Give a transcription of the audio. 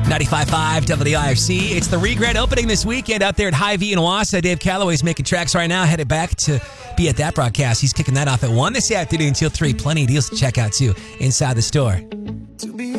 95.5 WIRC. It's the Regret opening this weekend out there at Hy-Vee in Wausau. Dave Calloway's making tracks right now. Headed back to be at that broadcast. He's kicking that off at 1 this afternoon until 3. Plenty of deals to check out, too, inside the store. To be